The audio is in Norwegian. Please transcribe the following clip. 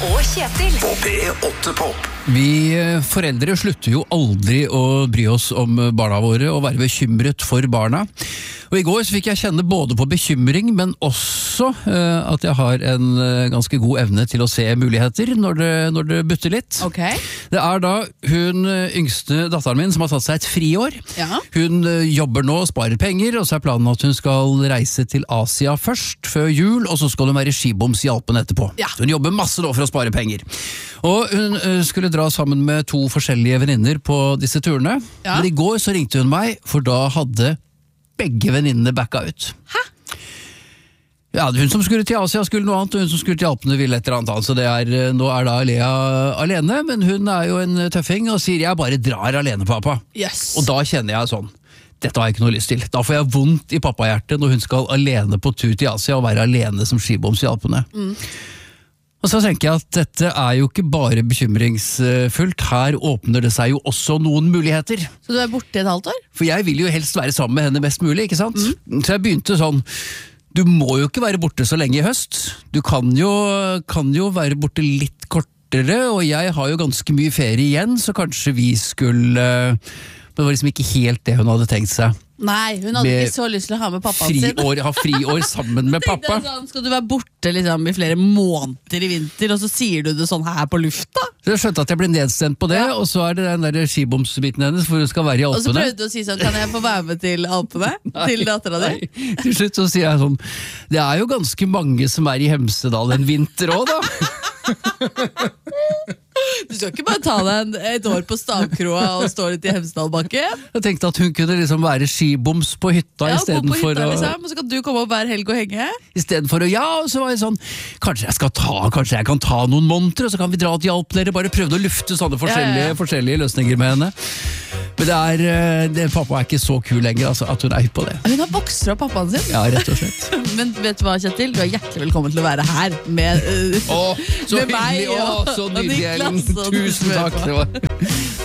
og Kjetil. På P8 Pop. Vi foreldre slutter jo aldri å bry oss om barna våre og være bekymret for barna. Og i går så fikk jeg kjenne både på bekymring, men også at jeg har en ganske god evne til å se muligheter når det butter litt. Ok. Det er da hun yngste datteren min som har tatt seg et friår. Ja. Hun jobber nå og sparer penger, og så er planen at hun skal reise til Asia først, før jul, og så skal hun være skiboms i Alpen etterpå. Ja. Hun jobber masse nå for å spare penger. Og hun skulle dra sammen med 2 forskjellige venninner på disse turene. Ja. Men i går så ringte hun meg, for da hadde begge venninnene backa ut. Hæ? Ja, hun som skulle til Asia skulle noe annet, og hun som skulle til Alpene ville et eller annet. Så nå er da Lea alene, men hun er jo en tøffing og sier, jeg bare drar alene, pappa. Yes. Og da kjenner jeg sånn, dette har jeg ikke noe lyst til. Da får jeg vondt i pappahjertet når hun skal alene på tur til Asia og være alene som skiboms i Alpene. Og så tenker jeg at dette er jo ikke bare bekymringsfullt, her åpner det seg jo også noen muligheter. Så du er borte i et halvt år? For jeg vil jo helst være sammen med henne mest mulig, ikke sant? Så jeg begynte sånn, du må jo ikke være borte så lenge i høst. Du kan jo være borte litt kortere, og jeg har jo ganske mye ferie igjen, så kanskje vi skulle... Men det var liksom ikke helt det hun hadde tenkt seg. Nei, hun hadde ikke så lyst til å ha med pappaen sin. Ha friår sammen med pappa. Sånn, skal du være borte liksom, i flere måneder i vinter, og så sier du det sånn her på lufta? Så jeg skjønte at jeg ble nedstemt på det, og så er det den der skibomsbiten hennes, for hun skal være i Alpene. Og så prøvde du å si sånn, kan jeg få være med til Alpene? Til datteren din? Nei, til slutt så sier jeg sånn, det er jo ganske mange som er i Hemsedal en vinter også da. Du skal ikke bare ta deg et år på Stavkroa og stå litt i Hemsedalbakken? Jeg tenkte at hun kunne liksom være skiboms på hytta Ja, i stedet bo på for hytta, å... liksom, og så kan du komme opp hver helg og henge. I stedet for å, ja, og så var jeg sånn, kanskje jeg kan ta noen måneder, og så kan vi dra til Alp dere, bare prøvde å lufte sånne forskjellige løsninger med henne. Men pappa er ikke så kul lenger, altså, at hun er hypp på det. Hun har vokst fra pappaen sin. Ja, rett og slett. Men vet du hva, Kjetil? Du er hjertelig velkommen til å være her med, Så med meg hyggelig, og så nydelig, Niklas, Ellen. og Tusen takk. Det var...